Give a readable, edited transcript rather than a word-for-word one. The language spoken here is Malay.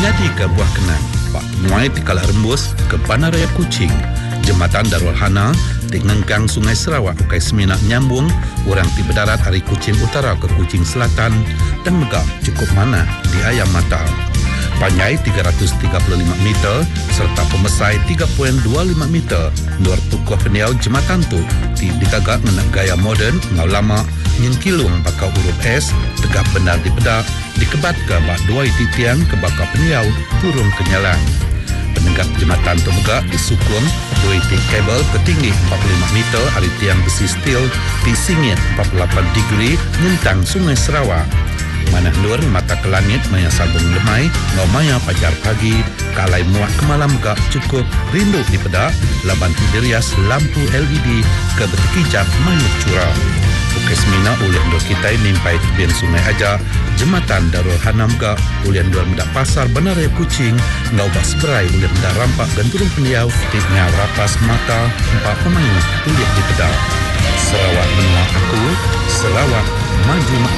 Jadi ke buah kenang, Pak Muai di Kala Rembus ke Bandaraya Kuching, Jembatan Darul Hana di Ngengkang Sungai Sarawak ukai semina nyambung orang di berdarat dari Kuching Utara ke Kuching Selatan dan megap cukup mana di Ayam Mata. Panjai 335 meter serta pemesai 3.25 meter. Luar tukuh peniau jembatan tu digagak dengan gaya moden ngau lama nyengkilung bakal huruf S tegap benar di pedak dikebat ke bak dua titian ke bakal peniau turun ke nyalang. Penegak jembatan tu megak disukung dua itik kabel ketinggi 45 meter dari tiang besi steel di singit 48 degree nyentang Sungai Sarawak. Manah luar mata ke langit maya sabung lemai ngau maya pajar pagi kalai muat ke malam gak cukup rindu di pedak laban hidrias lampu LED ke bertikijap mayuk curah. Bukai semina ulian dua kita nimpai tepian sungai aja jembatan Darul Hanam gak ulian dua mendak pasar Bandaraya Kuching ngau bas berai ulian mendak rampak dan turun peniau di ngau rapas mata empat pemain ulian di pedak. Sarawak benua aku, Sarawak maju